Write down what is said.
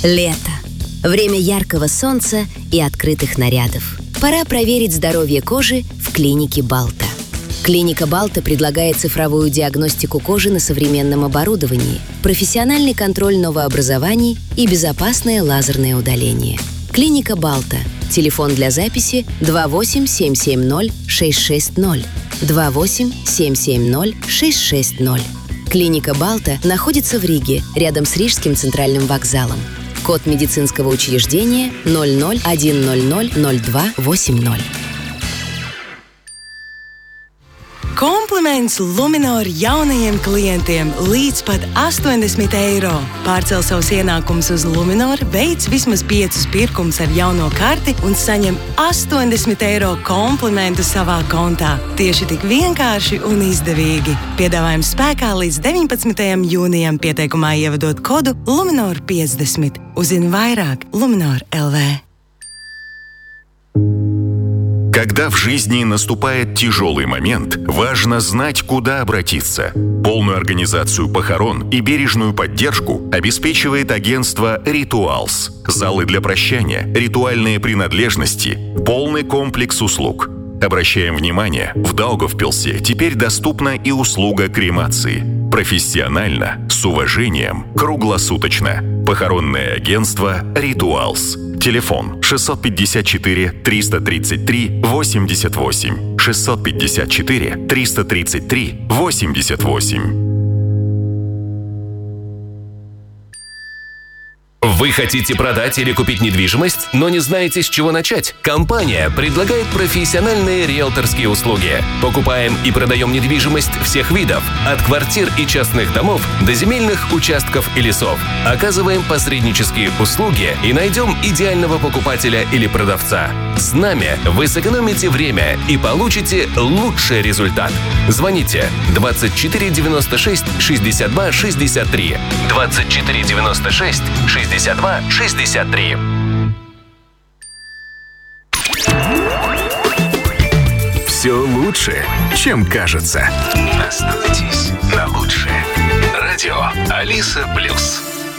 Лето. Время яркого солнца и открытых нарядов. Пора проверить здоровье кожи в клинике Балта. Клиника Балта предлагает цифровую диагностику кожи на современном оборудовании, профессиональный контроль новообразований и безопасное лазерное удаление. Клиника Балта. Телефон для записи 28-770-660. 28-770-660. Клиника Балта находится в Риге, рядом с Рижским центральным вокзалом. Код медицинского учреждения 00-100-02-80. Kompliments Luminor jaunajiem klientiem līdz pat 80 eiro. Pārcel savus ienākumus uz Luminor, veic vismaz 5 pirkumus ar jauno karti un saņem 80 eiro komplimentu savā kontā. Tieši tik vienkārši un izdevīgi. Piedāvājums spēkā līdz 19. jūnijam, pieteikumā ievadot kodu Luminor 50. Uzzini vairāk Luminor LV. Когда в жизни наступает тяжелый момент, важно знать, куда обратиться. Полную организацию похорон и бережную поддержку обеспечивает агентство «Ритуалс». Залы для прощания, ритуальные принадлежности, полный комплекс услуг. Обращаем внимание, в Даугавпилсе теперь доступна и услуга кремации. Профессионально, с уважением, круглосуточно. Похоронное агентство «Ритуалс». Телефон 654-333-88. 654-333-88. Вы хотите продать или купить недвижимость, но не знаете, с чего начать? Компания предлагает профессиональные риэлторские услуги. Покупаем и продаем недвижимость всех видов, от квартир и частных домов до земельных участков и лесов. Оказываем посреднические услуги и найдем идеального покупателя или продавца. С нами вы сэкономите время и получите лучший результат. Звоните 24 96 62 63. 24 96 62 63. Все лучше, чем кажется. Остановитесь на лучшее. Радио Алиса Плюс.